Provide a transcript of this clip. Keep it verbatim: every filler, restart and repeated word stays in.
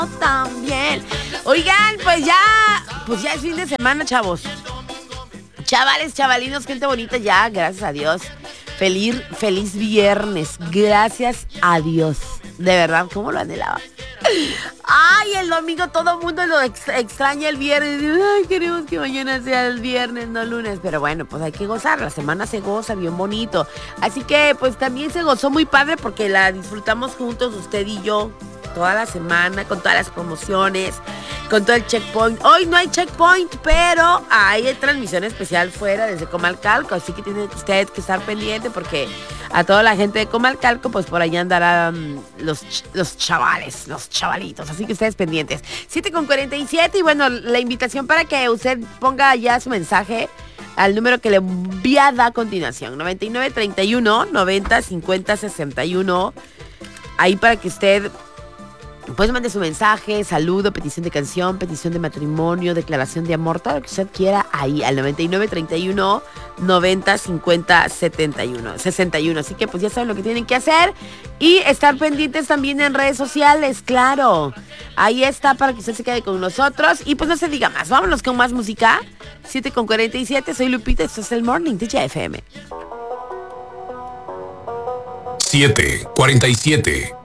También. Oigan, pues ya, pues ya es fin de semana, chavos. Chavales, chavalinos, gente bonita ya, gracias a Dios. Feliz, feliz viernes, gracias a Dios. De verdad, ¿cómo lo anhelaba? Ay, el domingo todo el mundo lo ex- extraña el viernes. Ay, queremos que mañana sea el viernes, no lunes. Pero bueno, pues hay que gozar. La semana se goza bien bonito. Así que pues también se gozó muy padre porque la disfrutamos juntos usted y yo. Toda la semana, con todas las promociones, con todo el checkpoint. Hoy no hay checkpoint, pero hay transmisión especial fuera desde Comalcalco, así que tiene usted que estar pendiente porque a toda la gente de Comalcalco, pues por allá andarán los, ch- los chavales, los chavalitos, así que ustedes pendientes. siete con cuarenta y siete y bueno, la invitación para que usted ponga ya su mensaje al número que le voy a dar a continuación, noventa y nueve treinta y uno noventa cincuenta sesenta y uno, ahí para que usted pues mande su mensaje, saludo, petición de canción, petición de matrimonio, declaración de amor, todo lo que usted quiera ahí al noventa y nueve treinta y uno noventa cincuenta setenta y uno sesenta y uno. Así que pues ya saben lo que tienen que hacer y estar pendientes también en redes sociales, claro. Ahí está para que usted se quede con nosotros y pues no se diga más. Vámonos con más música. siete con cuarenta y siete, soy Lupita, esto es el Morning de J F M. siete cuarenta y siete.